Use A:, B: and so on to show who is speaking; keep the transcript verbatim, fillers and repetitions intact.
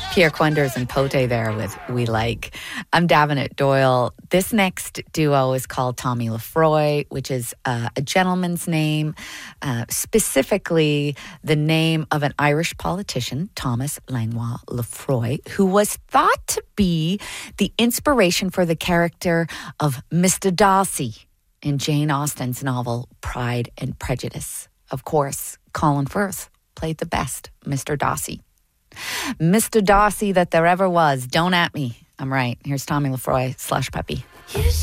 A: Pierre Quenders and Pote there with We Like. I'm Davenant Doyle. This next duo is called Tommy Lefroy, which is uh, a gentleman's name, uh, specifically the name of an Irish politician, Thomas Langlois Lefroy, who was thought to be the inspiration for the character of Mister Darcy in Jane Austen's novel Pride and Prejudice. Of course, Colin Firth played the best Mister Darcy. Mister Darcy that there ever was. Don't at me. I'm right. Here's Tommy Lefroy, Slush Puppy.